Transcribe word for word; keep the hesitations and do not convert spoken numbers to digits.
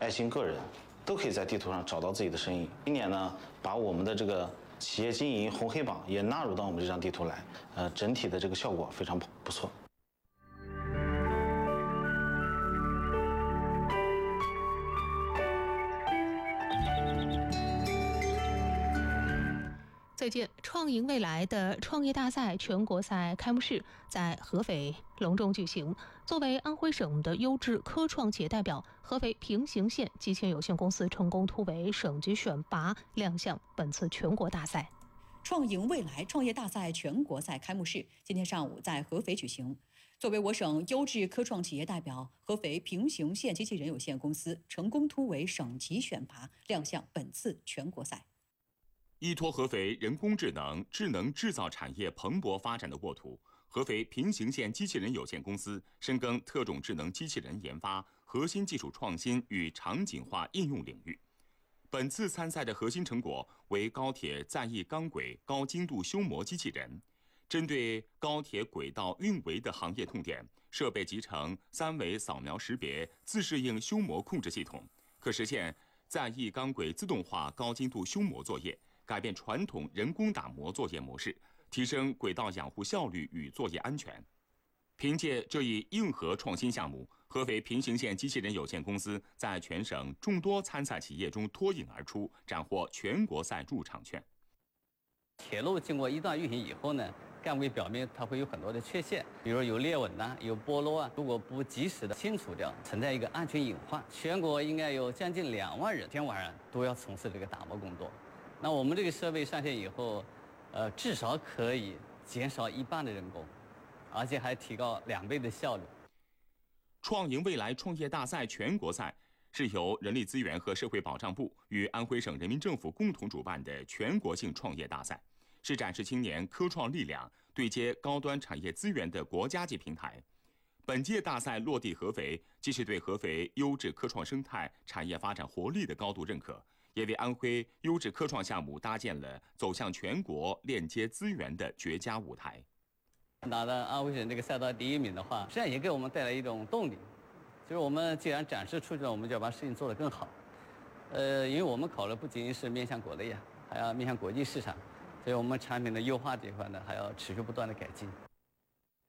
爱心个人，都可以在地图上找到自己的身影。今年呢，把我们的这个企业经营红黑榜也纳入到我们这张地图来，呃，整体的这个效果非常不错。 再见，创赢未来的创业大赛全国赛开幕式在合肥隆重举行。作为安徽省的优质科创企业代表，合肥平行县机器人有限公司成功突围省级选拔，亮相本次全国大赛。 创赢未来创业大赛全国赛开幕式今天上午在合肥举行。作为我省优质科创企业代表，合肥平行县机器人有限公司成功突围省级选拔，亮相本次全国赛。 依托合肥人工智能、智能制造产业蓬勃发展的沃土，合肥平行县机器人有限公司深耕特种智能机器人研发、核心技术创新与场景化应用领域。本次参赛的核心成果为高铁在役钢轨高精度修磨机器人，针对高铁轨道运维的行业痛点，设备集成三维扫描识别、自适应修磨控制系统，可实现在役钢轨自动化高精度修磨作业。 改变传统人工打磨作业模式，提升轨道养护效率与作业安全。凭借这一硬核创新项目，合肥平行县机器人有限公司在全省众多参赛企业中脱颖而出，斩获全国赛入场券。 铁路经过一段运行以后呢，钢轨表面它会有很多的缺陷，比如有裂纹呐、有剥落啊。如果不及时的清除掉，存在一个安全隐患。全国应该有将近两万人，天晚上都要从事这个打磨工作。 那我们这个设备上线以后，呃，至少可以减少一半的人工，而且还提高两倍的效率。 创赢未来创业大赛全国赛是由人力资源和社会保障部与安徽省人民政府共同主办的全国性创业大赛，是展示青年科创力量、对接高端产业资源的国家级平台。本届大赛落地合肥，既是对合肥优质科创生态产业发展活力的高度认可。 也为安徽优质科创项目搭建了走向全国链接资源的绝佳舞台。 拿到安徽省这个赛道第一名的话，实际上也给我们带来一种动力，就是我们既然展示出去了，我们就要把事情做得更好。呃，因为我们考虑不仅仅是面向国内呀，还要面向国际市场，所以我们产品的优化这一块呢，还要持续不断的改进。